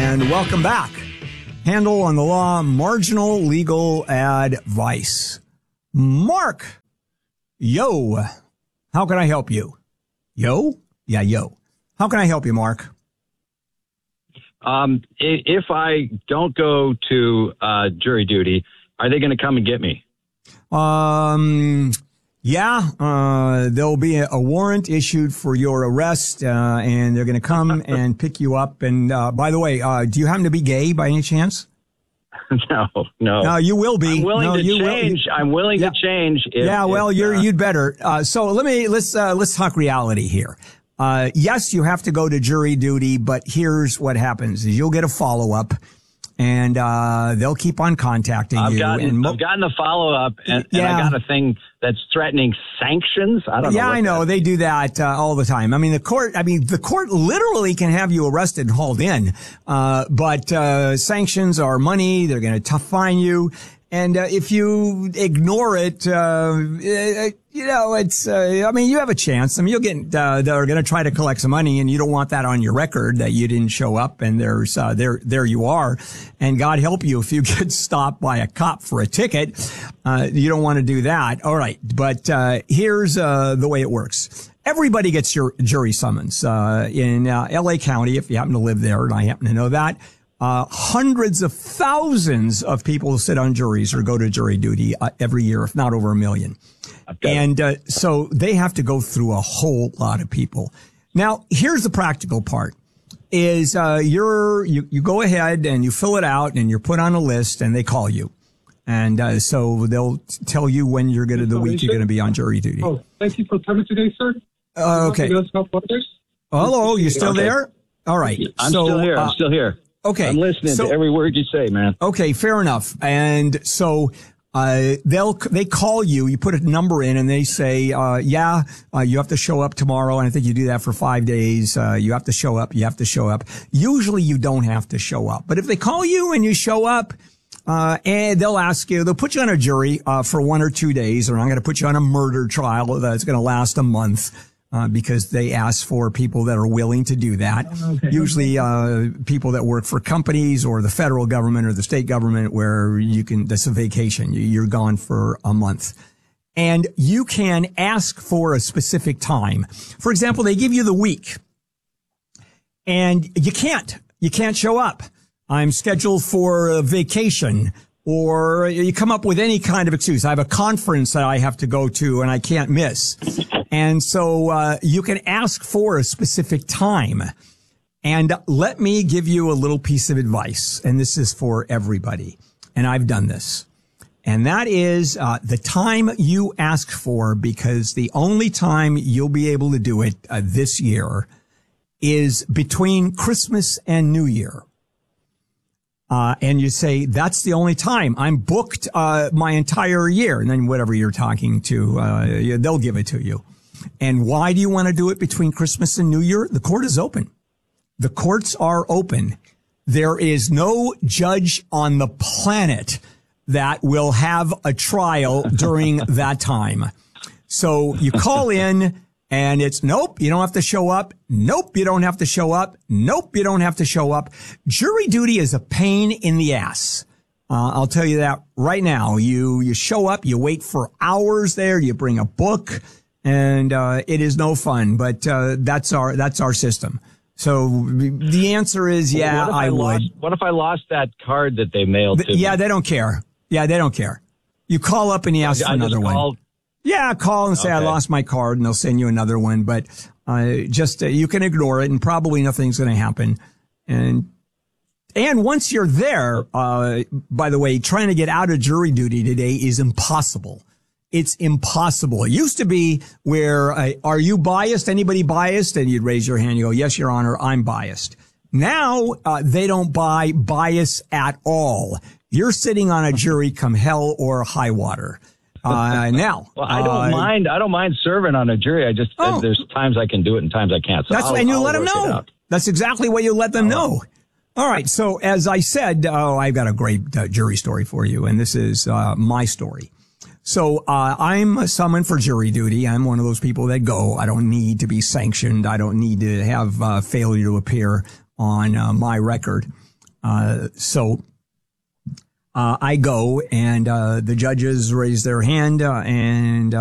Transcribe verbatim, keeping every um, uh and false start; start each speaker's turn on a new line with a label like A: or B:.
A: and welcome back. Handel on the Law, Marginal Legal Advice. Mark, yo, how can I help you? Yo? Yeah, yo. How can I help you, Mark?
B: Um, if I don't go to uh, jury duty, are they going to come and get me?
A: Um, yeah, uh, there'll be a, a warrant issued for your arrest, uh, and they're going to come and pick you up. And, uh, by the way, uh, do you happen to be gay by any chance?
B: No, no.
A: No, you will be.
B: I'm willing
A: no,
B: to
A: you
B: change.
A: Will.
B: I'm willing
A: yeah.
B: to change. If,
A: yeah, well,
B: if,
A: you're,
B: uh,
A: you'd better. Uh, so let me, let's, uh, let's talk reality here. Uh, yes, you have to go to jury duty, but here's what happens is you'll get a follow-up. And, uh, they'll keep on contacting
B: I've
A: you.
B: Gotten,
A: and mo-
B: I've gotten a follow up and,
A: yeah.
B: and I got a thing that's threatening sanctions. I don't know.
A: Yeah,
B: what
A: I know.
B: That
A: they do that, uh, all the time. I mean, the court, I mean, the court literally can have you arrested and hauled in. Uh, but, uh, sanctions are money. They're going to tough fine you. And, uh, if you ignore it, uh, you know, it's, uh, I mean, you have a chance. I mean, you'll get, uh, they're going to try to collect some money and you don't want that on your record that you didn't show up and there's, uh, there, there you are. And God help you if you get stopped by a cop for a ticket. Uh, you don't want to do that. All right. But, uh, here's, uh, the way it works. Everybody gets your jury summons, uh, in, uh, L A County, if you happen to live there, and I happen to know that. Uh, hundreds of thousands of people sit on juries or go to jury duty uh, every year, if not over a million. Okay. And uh, so they have to go through a whole lot of people. Now, here's the practical part is uh, you're you, you go ahead and you fill it out and you're put on a list and they call you. And uh, so they'll tell you when you're going to, the week you're going to be on jury duty.
C: Oh, thank you for coming today, sir.
A: Uh, okay. Hello, you still okay. there? All right.
B: I'm
A: so,
B: still here.
A: Uh,
B: I'm still here.
A: Okay.
B: I'm listening
A: so,
B: to every word you say, man.
A: Okay, fair enough. And so, uh, they'll, they call you, you put a number in and they say, uh, yeah, uh, you have to show up tomorrow. And I think you do that for five days. Uh, you have to show up. You have to show up. Usually you don't have to show up. But if they call you and you show up, uh, and they'll ask you, they'll put you on a jury, uh, for one or two days, or I'm going to put you on a murder trial that's going to last a month. Uh, because they ask for people that are willing to do that. Okay. Usually, uh, people that work for companies or the federal government or the state government where you can, that's a vacation. You're gone for a month. And you can ask for a specific time. For example, they give you the week and you can't, you can't show up. I'm scheduled for a vacation. Or you come up with any kind of excuse. I have a conference that I have to go to and I can't miss. And so, uh, you can ask for a specific time. And let me give you a little piece of advice. And this is for everybody. And I've done this. And that is, uh, the time you ask for, because the only time you'll be able to do it uh, this year is between Christmas and New Year. Uh, and you say, that's the only time I'm booked, uh, my entire year. And then whatever you're talking to, uh, they'll give it to you. And why do you want to do it between Christmas and New Year? The court is open. The courts are open. There is no judge on the planet that will have a trial during that time. So you call in. And it's, nope, you don't have to show up. Nope, you don't have to show up. Nope, you don't have to show up. Jury duty is a pain in the ass. Uh, I'll tell you that right now. You, you show up, you wait for hours there, you bring a book, and, uh, it is no fun, but, uh, that's our, that's our system. So the answer is, yeah,
B: well, I,
A: I would.
B: Lost, what if I lost that card that they mailed to
A: yeah,
B: me?
A: they don't care. Yeah, they don't care. You call up and you ask
B: I
A: for another one.
B: Called-
A: Yeah, call and say, okay. I lost my card, and they'll send you another one. But uh just, uh, you can ignore it, and probably nothing's going to happen. And and once you're there, uh by the way, trying to get out of jury duty today is impossible. It's impossible. It used to be where, uh, are you biased? Anybody biased? And you'd raise your hand. You go, yes, Your Honor, I'm biased. Now, uh, they don't buy bias at all. You're sitting on a jury come hell or high water. Uh, now,
B: well, I don't
A: uh,
B: mind. I don't mind serving on a jury. I just, oh. there's times I can do it and times I can't. So
A: that's
B: I'll,
A: and you
B: I'll
A: let them know. That's exactly what you let them
B: I'll,
A: know. All right. So as I said, oh, I've got a great uh, jury story for you. And this is, uh, my story. So, uh, I'm summoned for jury duty. I'm one of those people that go. I don't need to be sanctioned. I don't need to have, uh, failure to appear on, uh, my record. Uh, so uh, I go, and uh, the judges raise their hand, uh, and